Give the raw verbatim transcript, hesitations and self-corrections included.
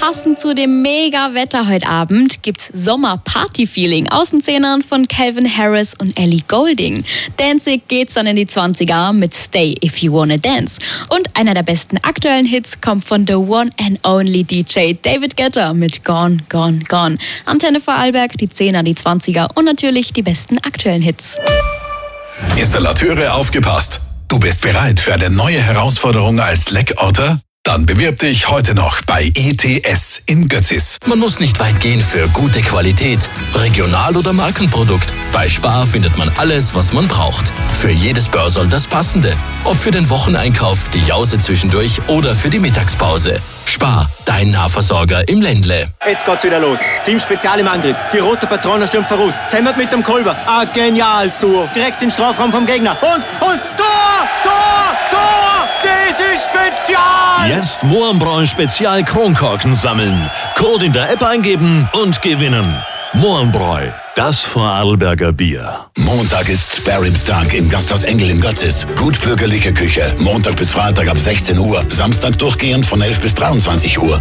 passend zu dem Mega-Wetter heute Abend gibt's Sommer-Party-Feeling aus den Zehnern von Calvin Harris und Ellie Goulding. Danzig geht's dann in die zwanziger mit Stay If You Wanna Dance. Und einer der besten aktuellen Hits kommt von the one and only D J David Guetta mit Gone, Gone, Gone. Antenne Vorarlberg, die Zehner, die Zwanziger und natürlich die besten aktuellen Hits. Installateure aufgepasst! Du bist bereit für eine neue Herausforderung als Leckorter? Dann bewirb dich heute noch bei E T S in Götzis. Man muss nicht weit gehen für gute Qualität, Regional- oder Markenprodukt. Bei Spar findet man alles, was man braucht. Für jedes Börsel das Passende. Ob für den Wocheneinkauf, die Jause zwischendurch oder für die Mittagspause. Spar, dein Nahversorger im Ländle. Jetzt geht's wieder los. Team Spezial im Angriff. Die rote Patrone stürmt voraus. Zemmert mit dem Kolber. Ah, geniales Duo. Direkt in den Strafraum vom Gegner. Und, und, Tor! Tor! Tor! Das ist Spezial! Jetzt Mohrenbräu Spezial Kronkorken sammeln. Code in der App eingeben und gewinnen. Mohrenbräu, das Vorarlberger Bier. Montag ist Sparribstag im Gasthaus Engel in Götzis. Gutbürgerliche Küche. Montag bis Freitag ab sechzehn Uhr. Samstag durchgehend von elf bis dreiundzwanzig Uhr.